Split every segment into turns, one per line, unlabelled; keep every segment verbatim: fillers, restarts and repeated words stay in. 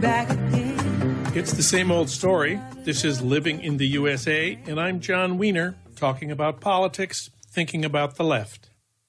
back again.
It's the same old story. This is Living in the U S A, and I'm John Wiener, talking about politics, thinking about the left.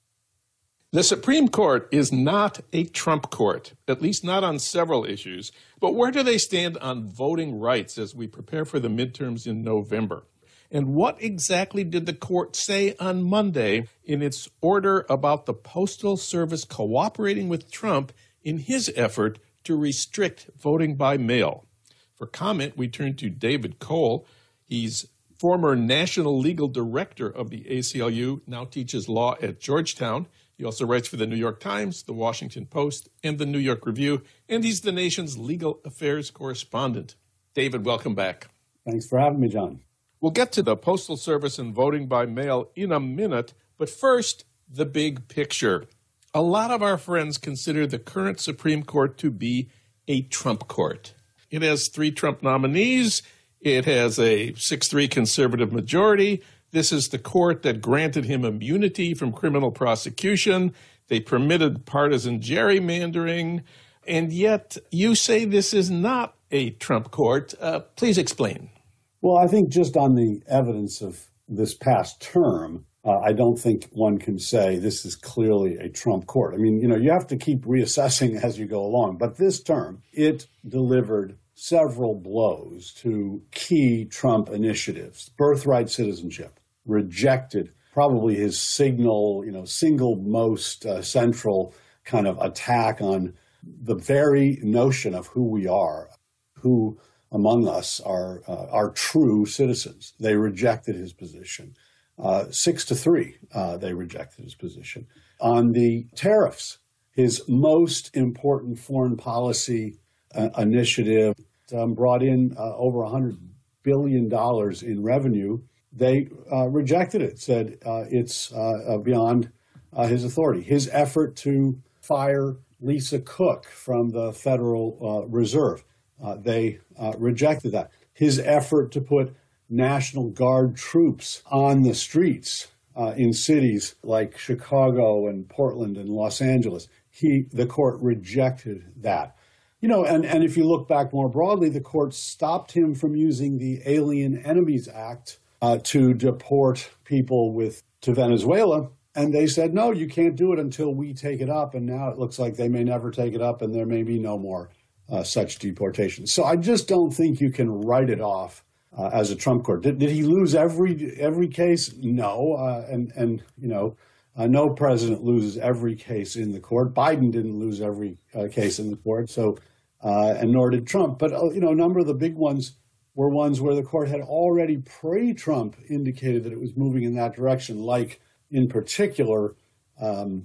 The Supreme Court is not a Trump court, at least not on several issues. But where do they stand on voting rights as we prepare for the midterms in November? And what exactly did the court say on Monday in its order about the Postal Service cooperating with Trump in his effort to restrict voting by mail? For comment, we turn to David Cole. He's former National Legal Director of the A C L U, now teaches law at Georgetown. He also writes for the New York Times, the Washington Post, and the New York Review, and he's the nation's legal affairs correspondent. David, welcome back.
Thanks for having me, John.
We'll get to the Postal Service and voting by mail in a minute, but first, the big picture. A lot of our friends consider the current Supreme Court to be a Trump court. It has three Trump nominees. It has a six three conservative majority. This is the court that granted him immunity from criminal prosecution. They permitted partisan gerrymandering. And yet you say this is not a Trump court. Uh, please explain.
Well, I think just on the evidence of this past term, uh, I don't think one can say this is clearly a Trump court. I mean, you know, you have to keep reassessing as you go along. But this term, it delivered several blows to key Trump initiatives. Birthright citizenship, rejected probably his signal, you know, single most uh, central kind of attack on the very notion of who we are, who among us are uh, are true citizens. They rejected his position. Uh, six to three, uh, they rejected his position. On the tariffs, his most important foreign policy uh, initiative um, brought in uh, over one hundred billion dollars in revenue. They uh, rejected it, said uh, it's uh, beyond uh, his authority. His effort to fire Lisa Cook from the Federal uh, Reserve, uh, they uh, rejected that. His effort to put National Guard troops on the streets uh, in cities like Chicago and Portland and Los Angeles, he the court rejected that. You know, and, and if you look back more broadly, the court stopped him from using the Alien Enemies Act uh, to deport people with to Venezuela. And they said, no, you can't do it until we take it up. And now it looks like they may never take it up and there may be no more uh, such deportations. So I just don't think you can write it off uh, as a Trump court. Did, did he lose every every case? No. Uh, and, and, you know, uh, no president loses every case in the court. Biden didn't lose every uh, case in the court. So Uh, and nor did Trump. But, uh, you know, a number of the big ones were ones where the court had already pre-Trump indicated that it was moving in that direction, like, in particular, um,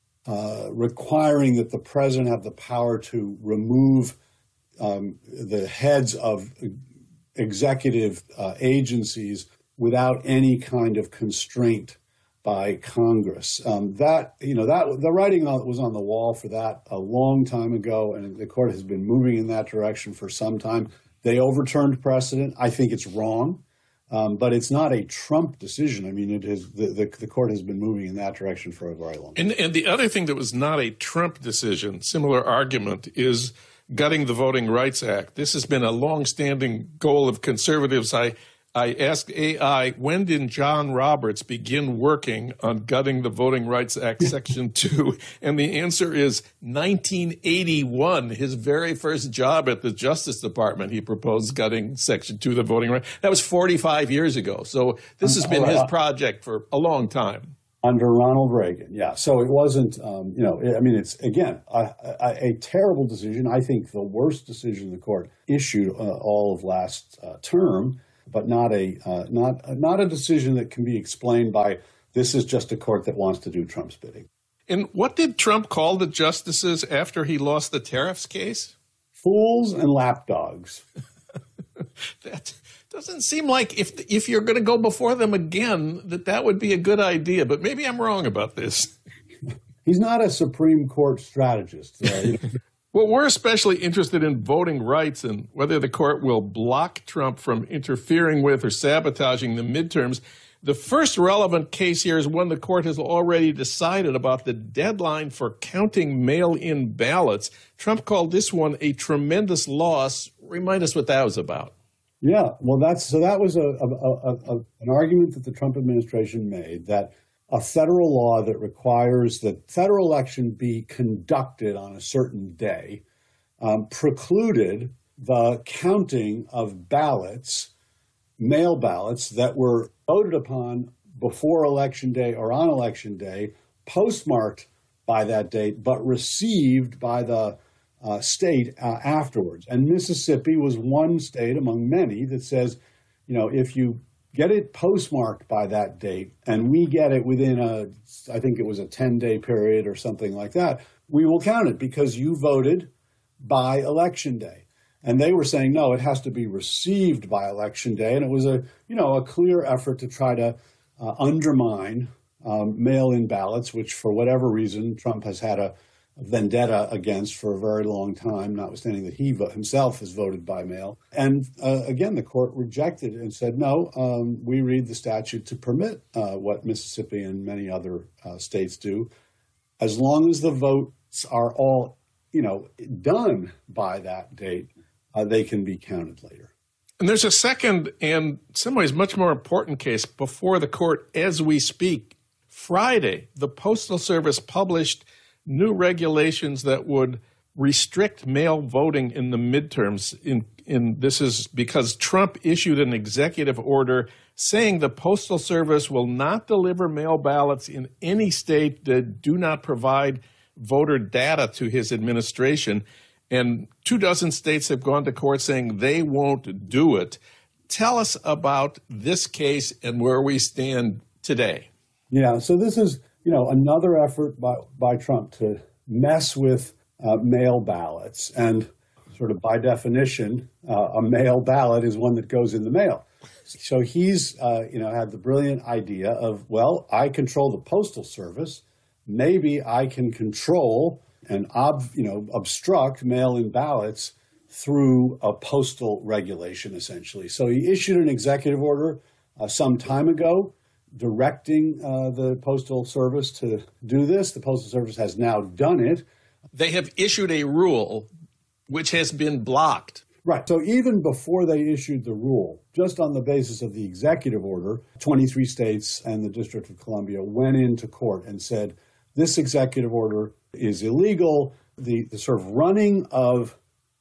uh, requiring that the president have the power to remove um, the heads of executive uh, agencies without any kind of constraint by Congress. Um, that, you know, that the writing was on the wall for that a long time ago, and the court has been moving in that direction for some time. They overturned precedent. I think it's wrong, um, but it's not a Trump decision. I mean, it is the, the, the court has been moving in that direction for a very long time.
And, and the other thing that was not a Trump decision, similar argument, is gutting the Voting Rights Act. This has been a longstanding goal of conservatives. I I asked A I, when did John Roberts begin working on gutting the Voting Rights Act Section two? And the answer is nineteen eighty-one, his very first job at the Justice Department. He proposed gutting Section two of the Voting Rights. That was forty-five years ago. So this has been his project for a long time.
Under Ronald Reagan, yeah. So it wasn't, um, you know, I mean, it's, again, a, a, a terrible decision. I think the worst decision the court issued uh, all of last uh, term. But not a uh, not not a decision that can be explained by this is just a court that wants to do Trump's bidding.
And what did Trump call the justices after he lost the tariffs case?
Fools and lapdogs.
That doesn't seem like if if you're going to go before them again, that that would be a good idea. But maybe I'm wrong about this.
He's not a Supreme Court strategist. Uh,
Well, we're especially interested in voting rights and whether the court will block Trump from interfering with or sabotaging the midterms. The first relevant case here is one the court has already decided about, the deadline for counting mail-in ballots. Trump called this one a tremendous loss. Remind us what that was about.
Yeah, well, that's so that was a, a, a, a an argument that the Trump administration made, that a federal law that requires that federal election be conducted on a certain day um, precluded the counting of ballots, mail ballots that were voted upon before Election Day or on Election Day, postmarked by that date, but received by the uh, state uh, afterwards. And Mississippi was one state among many that says, you know, if you get it postmarked by that date and we get it within a, I think it was a ten-day period or something like that, we will count it because you voted by Election Day. And they were saying, no, it has to be received by Election Day. And it was a, you know, a clear effort to try to uh, undermine um, mail-in ballots, which for whatever reason Trump has had a vendetta against for a very long time, notwithstanding that he vo- himself has voted by mail. And uh, again, the court rejected it and said, no, um, we read the statute to permit uh, what Mississippi and many other uh, states do, as long as the votes are all, you know, done by that date. Uh, they can be counted later.
And there's a second and, in some ways, much more important case before the court as we speak. Friday, the Postal Service published new regulations that would restrict mail voting in the midterms. In, in this is because Trump issued an executive order saying the Postal Service will not deliver mail ballots in any state that do not provide voter data to his administration. And two dozen states have gone to court saying they won't do it. Tell us about this case and where we stand today.
Yeah, so this is, you know, another effort by, by Trump to mess with uh, mail ballots. And sort of by definition, uh, a mail ballot is one that goes in the mail. So he's, uh, you know, had the brilliant idea of, well, I control the Postal Service. Maybe I can control and ob, you know, obstruct mail-in ballots through a postal regulation, essentially. So he issued an executive order uh, some time ago directing uh, the Postal Service to do this. The Postal Service has now done it.
They have issued a rule which has been blocked.
Right. So even before they issued the rule, just on the basis of the executive order, twenty-three states and the District of Columbia went into court and said, this executive order is illegal. The, the sort of running of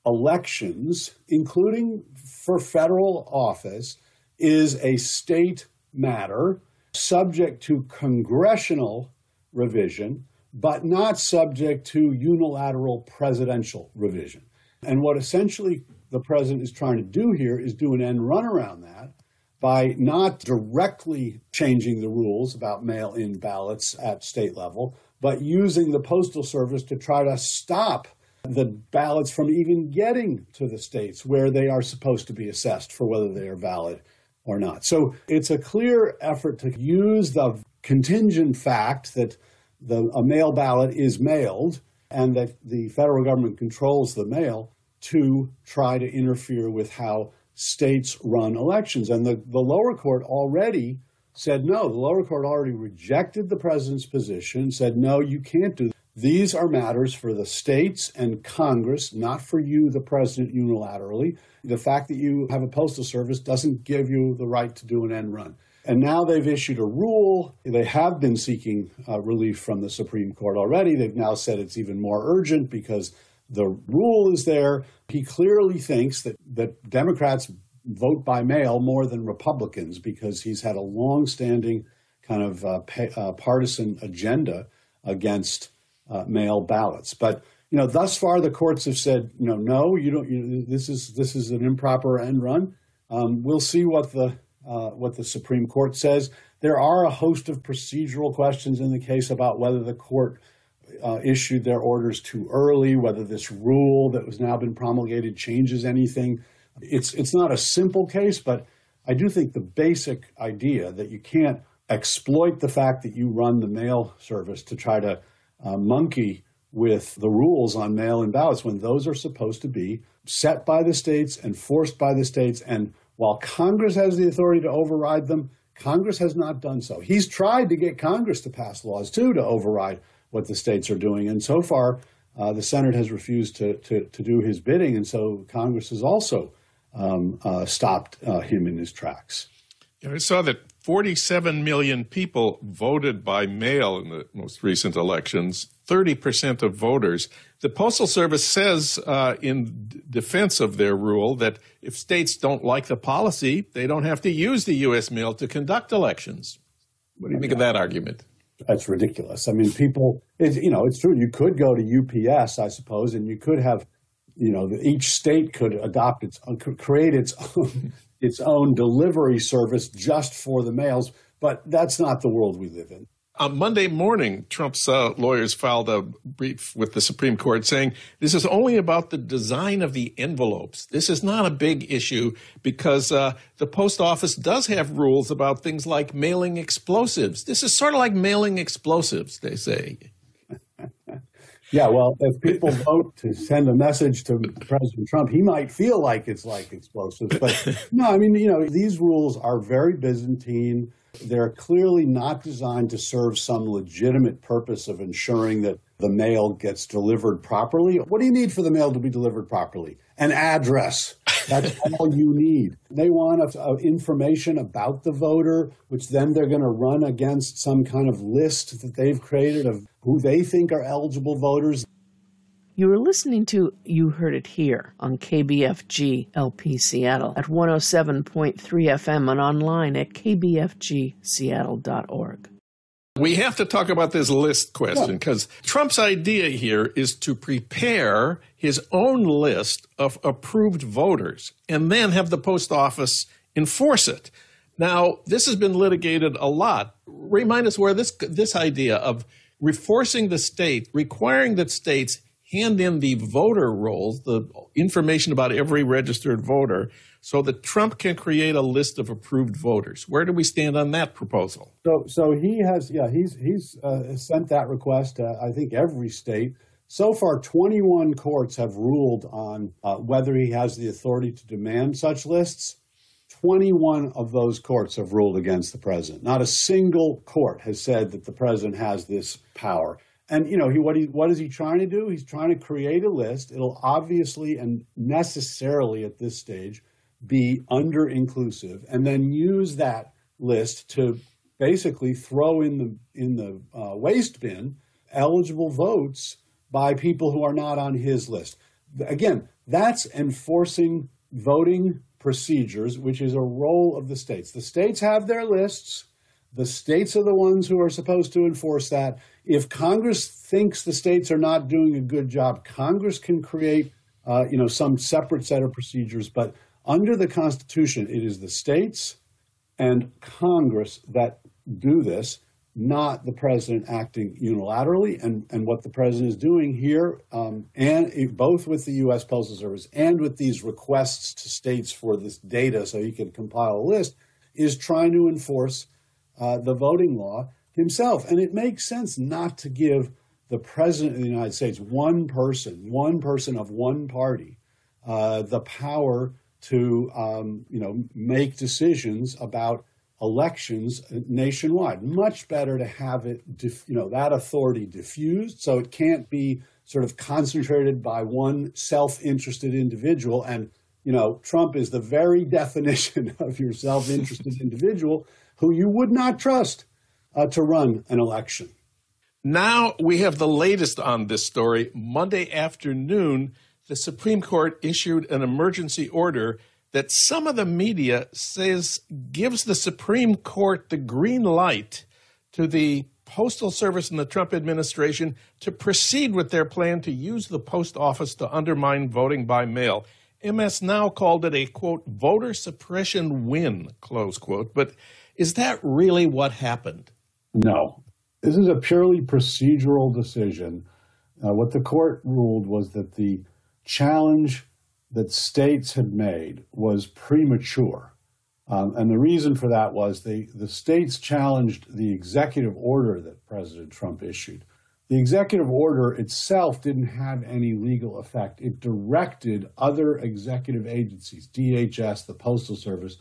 elections, including for federal office, is a state matter subject to congressional revision, but not subject to unilateral presidential revision. And what essentially the president is trying to do here is do an end run around that by not directly changing the rules about mail-in ballots at state level, but using the Postal Service to try to stop the ballots from even getting to the states where they are supposed to be assessed for whether they are valid or not. So it's a clear effort to use the contingent fact that the, a mail ballot is mailed and that the federal government controls the mail to try to interfere with how states run elections. And the, the lower court already said no. The lower court already rejected the president's position, said, no, you can't do that. These are matters for the states and Congress, not for you, the president, unilaterally. The fact that you have a postal service doesn't give you the right to do an end run. And now they've issued a rule. They have been seeking uh, relief from the Supreme Court already. They've now said it's even more urgent because the rule is there. He clearly thinks that, that Democrats vote by mail more than Republicans because he's had a long-standing kind of uh, pay, uh, partisan agenda against uh, mail ballots. But you know, thus far the courts have said, you know, no, you don't. You, this is this is an improper end run. Um, we'll see what the uh, what the Supreme Court says. There are a host of procedural questions in the case about whether the court uh, issued their orders too early, whether this rule that has now been promulgated changes anything. It's it's not a simple case, but I do think the basic idea that you can't exploit the fact that you run the mail service to try to uh, monkey with the rules on mail-in ballots when those are supposed to be set by the states, enforced by the states, and while Congress has the authority to override them, Congress has not done so. He's tried to get Congress to pass laws, too, to override what the states are doing. And so far, uh, the Senate has refused to, to, to do his bidding. And so Congress has also um, uh, stopped uh, him in his tracks.
Yeah, I saw that forty-seven million people voted by mail in the most recent elections, thirty percent of voters. The Postal Service says uh, in d- defense of their rule that if states don't like the policy, they don't have to use the U S mail to conduct elections. What do you think of that argument?
That's ridiculous. I mean, people, it's, you know, it's true. You could go to U P S, I suppose, and you could have, you know, each state could adopt its, could create its own, its own delivery service just for the mails. But that's not the world we live in.
On Monday morning, Trump's uh, lawyers filed a brief with the Supreme Court saying this is only about the design of the envelopes. This is not a big issue because uh, the post office does have rules about things like mailing explosives. This is sort of like mailing explosives, they say.
Yeah, well, if people vote to send a message to President Trump, he might feel like it's like explosives. But no, I mean, you know, these rules are very Byzantine. They're clearly not designed to serve some legitimate purpose of ensuring that the mail gets delivered properly. What do you need for the mail to be delivered properly? An address. That's all you need. They want a, a information about the voter, which then they're going to run against some kind of list that they've created of who they think are eligible voters.
You were listening to You Heard It Here on K B F G L P Seattle at one oh seven point three F M and online at k b f g seattle dot org.
We have to talk about this list question because yeah. Trump's idea here is to prepare his own list of approved voters and then have the post office enforce it. Now, this has been litigated a lot. Remind us where this this idea of reforcing the state, requiring that states hand in the voter rolls, the information about every registered voter, so that Trump can create a list of approved voters. Where do we stand on that proposal?
So, so he has, yeah, he's he's uh, sent that request to, I think, every state. So far, twenty-one courts have ruled on uh, whether he has the authority to demand such lists. twenty-one of those courts have ruled against the president. Not a single court has said that the president has this power. And, you know, he what he what is he trying to do? He's trying to create a list. It'll obviously and necessarily at this stage be under-inclusive, and then use that list to basically throw in the in the uh, waste bin eligible votes by people who are not on his list. Again, that's enforcing voting procedures, which is a role of the states. The states have their lists. The states are the ones who are supposed to enforce that. If Congress thinks the states are not doing a good job, Congress can create, uh, you know, some separate set of procedures. But under the Constitution, it is the states and Congress that do this, not the president acting unilaterally. And, and what the president is doing here, um, and it, both with the U S Postal Service and with these requests to states for this data so he can compile a list, is trying to enforce uh, the voting law himself. And it makes sense not to give the president of the United States, one person, one person of one party, uh, the power to, um, you know, make decisions about elections nationwide. Much better to have it, diff- you know, that authority diffused so it can't be sort of concentrated by one self-interested individual. And, you know, Trump is the very definition of your self-interested individual who you would not trust uh, to run an election.
Now we have the latest on this story. Monday afternoon, the Supreme Court issued an emergency order that some of the media says gives the Supreme Court the green light to the Postal Service and the Trump administration to proceed with their plan to use the post office to undermine voting by mail. M S Now called it a, quote, voter suppression win, close quote. But is that really what happened?
No. This is a purely procedural decision. Uh, what the court ruled was that the challenge that states had made was premature. Um, and the reason for that was they, the states challenged the executive order that President Trump issued. The executive order itself didn't have any legal effect. It directed other executive agencies, D H S, the Postal Service,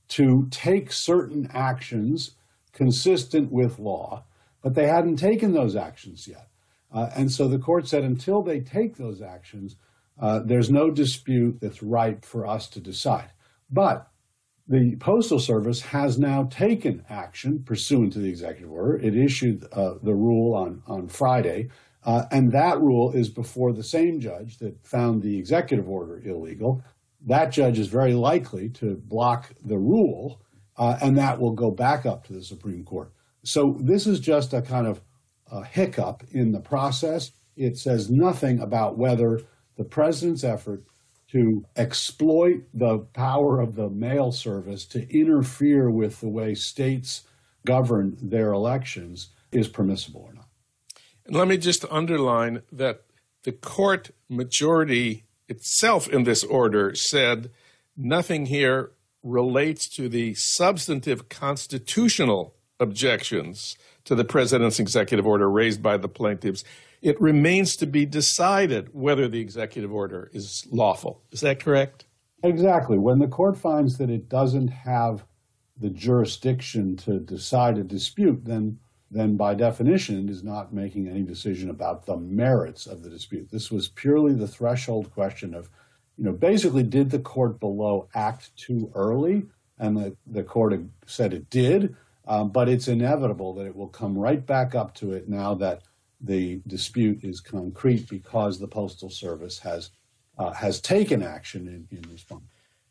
to take certain actions consistent with law, but they hadn't taken those actions yet. Uh, and so the court said until they take those actions, uh, there's no dispute that's ripe for us to decide. But the Postal Service has now taken action pursuant to the executive order. It issued uh, the rule on, on Friday, uh, and that rule is before the same judge that found the executive order illegal. That judge is very likely to block the rule, uh, and that will go back up to the Supreme Court. So this is just a kind of a hiccup in the process. It says nothing about whether the president's effort to exploit the power of the mail service to interfere with the way states govern their elections is permissible or not.
And let me just underline that the court majority itself in this order said nothing here relates to the substantive constitutional objections to the president's executive order raised by the plaintiffs. It remains to be decided whether the executive order is lawful. Is that correct?
Exactly. When the court finds that it doesn't have the jurisdiction to decide a dispute, then, then by definition, it is not making any decision about the merits of the dispute. This was purely the threshold question of, you know, basically, did the court below act too early? And the, the court said it did, um, but it's inevitable that it will come right back up to it now that the dispute is concrete because the Postal Service has uh, has taken action in, in response.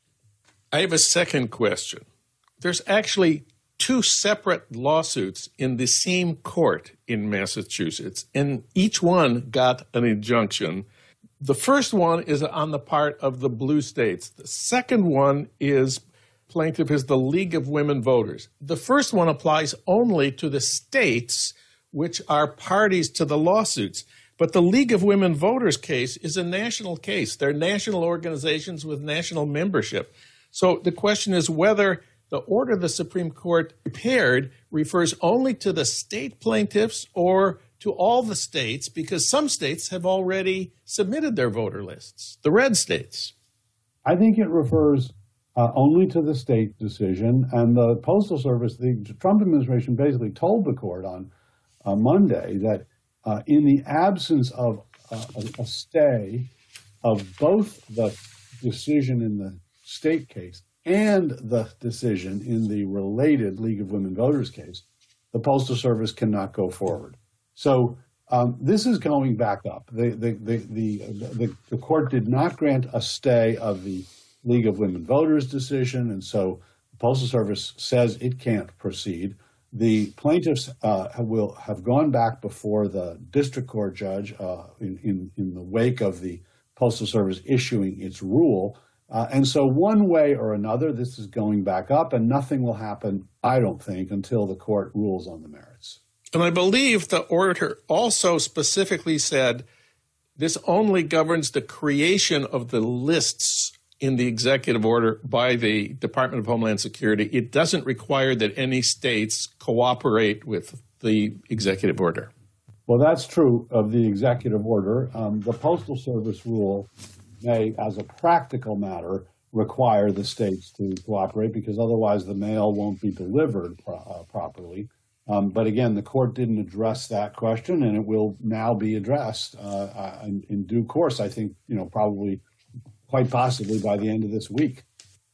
I have a second question. There's actually two separate lawsuits in the same court in Massachusetts, and each one got an injunction. The first one is on the part of the blue states. The second one is plaintiff is the League of Women Voters. The first one applies only to the states which are parties to the lawsuits. But the League of Women Voters case is a national case. They're national organizations with national membership. So the question is whether the order the Supreme Court prepared refers only to the state plaintiffs or to all the states, because some states have already submitted their voter lists, the red states.
I think it refers uh, only to the state decision. And the Postal Service, the Trump administration basically told the court on uh, Monday that uh, in the absence of uh, a, a stay of both the decision in the state case and the decision in the related League of Women Voters case, the Postal Service cannot go forward. So um, this is going back up. The the, the, the, the, the court did not grant a stay of the League of Women Voters decision, and so the Postal Service says it can't proceed. The plaintiffs uh, will have gone back before the district court judge uh, in, in, in the wake of the Postal Service issuing its rule. Uh, and so one way or another, this is going back up, and nothing will happen, I don't think, until the court rules on the merits.
And I believe the order also specifically said this only governs the creation of the lists in the executive order by the Department of Homeland Security. It doesn't require that any states cooperate with the executive order.
Well, that's true of the executive order. Um, the Postal Service rule may, as a practical matter, require the states to cooperate because otherwise the mail won't be delivered pro- uh, properly. Um, but again, the court didn't address that question, and it will now be addressed uh, in, in due course. I think, you know, probably quite possibly by the end of this week.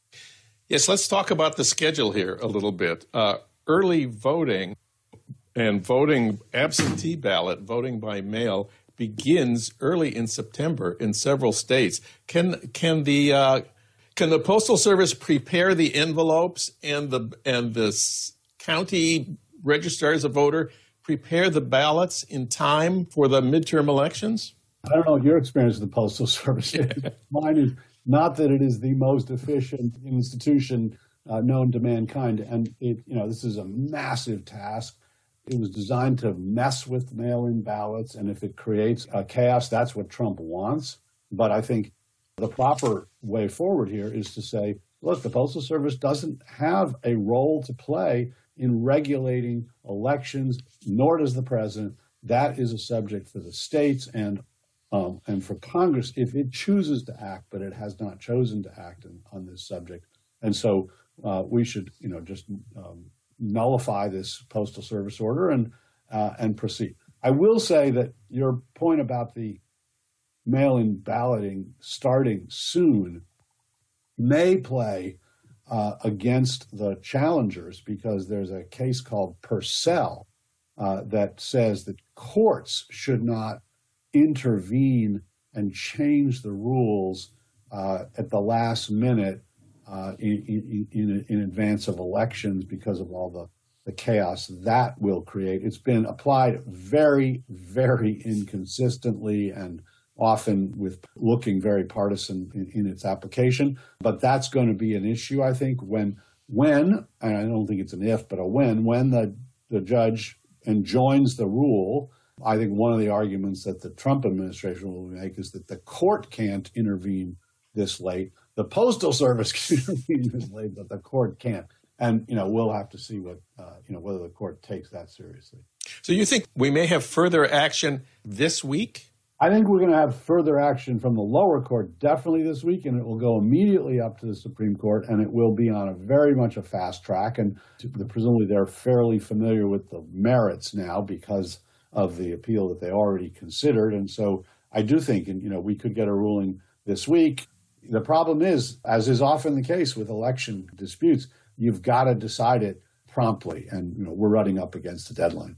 Yes, let's talk about the schedule here a little bit. Uh, early voting and voting absentee ballot, voting by mail, begins early in September in several states. Can can the uh, can the Postal Service prepare the envelopes and the and the county registrars of voter prepare the ballots in time for the midterm elections?
I don't know your experience with the Postal Service. Mine is not that it is the most efficient institution uh, known to mankind, and it you know this is a massive task. It was designed to mess with mail-in ballots, and if it creates a chaos, that's what Trump wants. But I think the proper way forward here is to say, look, the Postal Service doesn't have a role to play in regulating elections, nor does the president. That is a subject for the states and um, and for Congress if it chooses to act, but it has not chosen to act in, on this subject. And so uh, we should, you know, just um, nullify this Postal Service order and uh, and proceed. I will say that your point about the mail-in balloting starting soon may play uh, against the challengers, because there's a case called Purcell uh, that says that courts should not intervene and change the rules uh, at the last minute uh, in, in, in, in advance of elections because of all the, the chaos that will create. It's been applied very, very inconsistently and often with looking very partisan in, in its application. But that's going to be an issue, I think, when, when and I don't think it's an if, but a when, when the, the judge enjoins the rule. I think one of the arguments that the Trump administration will make is that the court can't intervene this late. The Postal Service can intervene this late, but the court can't. And, you know, we'll have to see what, uh, you know, whether the court takes that seriously.
So you think we may have further action this week?
I think we're going to have further action from the lower court definitely this week, and it will go immediately up to the Supreme Court, and it will be on a very much a fast track. And presumably they're fairly familiar with the merits now because of the appeal that they already considered. And so I do think, and you know, we could get a ruling this week. The problem is, as is often the case with election disputes, you've got to decide it promptly, and you know, we're running up against a deadline.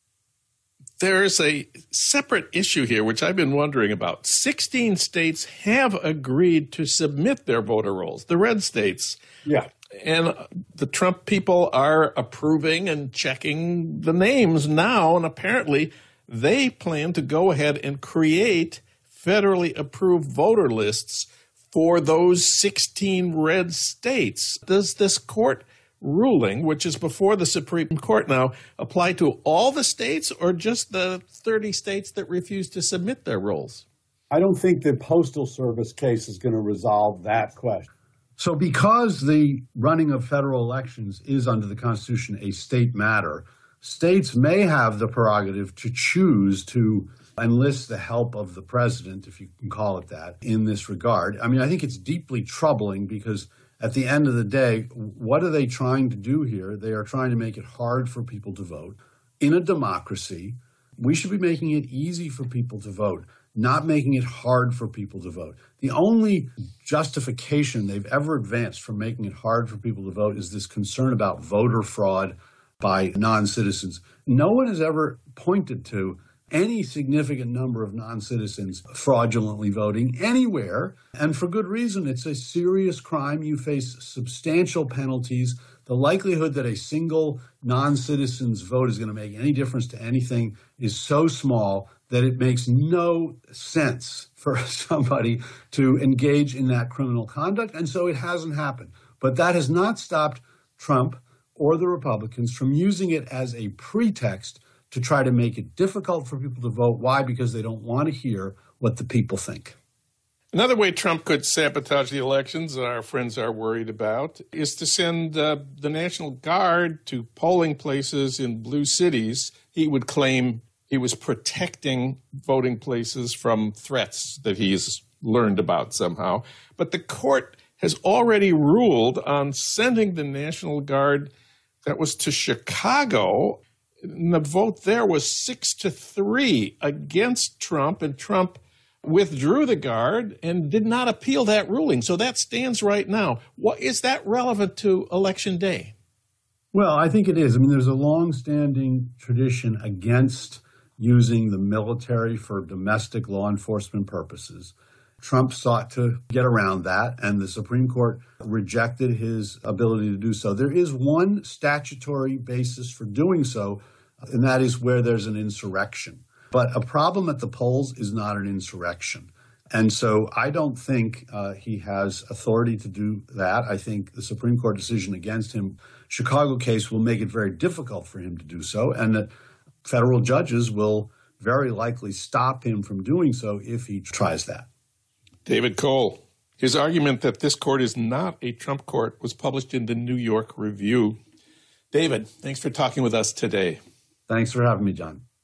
There is a separate issue here, which I've been wondering about. sixteen states have agreed to submit their voter rolls, the red states.
Yeah.
And the Trump people are approving and checking the names now, and apparently they plan to go ahead and create federally approved voter lists for those sixteen red states. Does this court ruling, which is before the Supreme Court now, apply to all the states or just the thirty states that refuse to submit their rolls?
I don't think the Postal Service case is going to resolve that question. So because the running of federal elections is under the Constitution a state matter, states may have the prerogative to choose to enlist the help of the president, if you can call it that, in this regard. I mean, I think it's deeply troubling because at the end of the day, what are they trying to do here? They are trying to make it hard for people to vote. In a democracy, we should be making it easy for people to vote, not making it hard for people to vote. The only justification they've ever advanced for making it hard for people to vote is this concern about voter fraud by non-citizens. No one has ever pointed to any significant number of non-citizens fraudulently voting anywhere, and for good reason. It's a serious crime. You face substantial penalties. The likelihood that a single non-citizen's vote is going to make any difference to anything is so small that it makes no sense for somebody to engage in that criminal conduct, and so it hasn't happened. But that has not stopped Trump or the Republicans from using it as a pretext to try to make it difficult for people to vote. Why? Because they don't want to hear what the people think.
Another way Trump could sabotage the elections that our friends are worried about is to send uh, the National Guard to polling places in blue cities. He would claim he was protecting voting places from threats that he's learned about somehow. But the court has already ruled on sending the National Guard. That was to Chicago. And the vote there was six to three against Trump, and Trump withdrew the guard and did not appeal that ruling. So that stands right now. What is that relevant to Election Day?
Well, I think it is. I mean, there's a long-standing tradition against using the military for domestic law enforcement purposes. Trump sought to get around that, and the Supreme Court rejected his ability to do so. There is one statutory basis for doing so, and that is where there's an insurrection. But a problem at the polls is not an insurrection. And so I don't think uh, he has authority to do that. I think the Supreme Court decision against him, Chicago case, will make it very difficult for him to do so, and that federal judges will very likely stop him from doing so if he tries that.
David Cole. His argument that this court is not a Trump court was published in the New York Review. David, thanks for talking with us today.
Thanks for having me, John.